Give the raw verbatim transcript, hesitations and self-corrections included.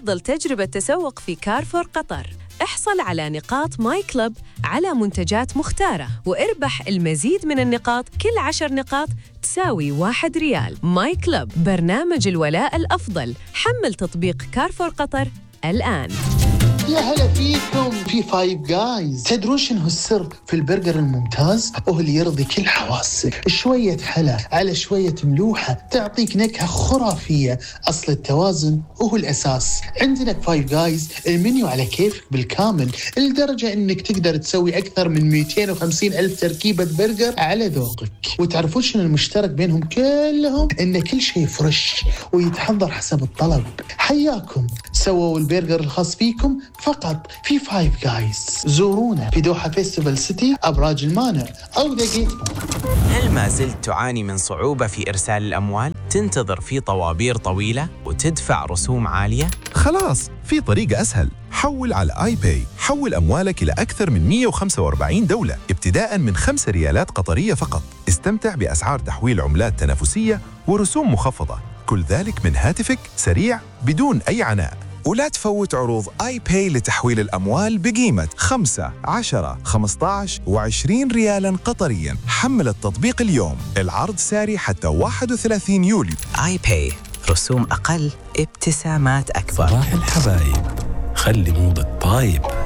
أفضل تجربة تسوق في كارفور قطر. احصل على نقاط ماي كلب على منتجات مختارة واربح المزيد من النقاط. كل عشر نقاط تساوي واحد ريال. ماي كلب، برنامج الولاء الأفضل. حمل تطبيق كارفور قطر الآن. يا هلا فيكم في فايف جايز. تدرون شنو السر في البرجر الممتاز؟ وهو اللي يرضي كل حواسك. شوية حلا على شوية ملوحة تعطيك نكهة خرافية. أصل التوازن وهو الأساس. عندنا فايف جايز المنيو على كيفك بالكامل، لدرجة إنك تقدر تسوي أكثر من مئتين وخمسين ألف تركيبة برجر على ذوقك. وتعرفون شنو المشترك بينهم كلهم؟ إن كل شيء فريش ويتحضر حسب الطلب. حياكم، سووا البرجر الخاص فيكم فقط في فايف جايز. زورونا في دوحة فيستيفال سيتي أبراج المانع أو دقيق. هل ما زلت تعاني من صعوبة في إرسال الأموال؟ تنتظر في طوابير طويلة وتدفع رسوم عالية؟ خلاص، في طريقة أسهل. حول على آي باي. حول أموالك إلى أكثر من مئة وخمسة وأربعين دولة ابتداء من خمس ريالات قطرية فقط. استمتع بأسعار تحويل عملات تنافسية ورسوم مخفضة، كل ذلك من هاتفك، سريع بدون أي عناء. ولا تفوت عروض آي باي لتحويل الأموال بقيمة خمسة، عشرة، خمسة عشر وعشرين ريالاً قطرياً. حمل التطبيق اليوم. العرض ساري حتى واحد وثلاثين يوليو. آي باي، رسوم أقل، ابتسامات أكبر. صباح الحبايب، خلي مودك طايب.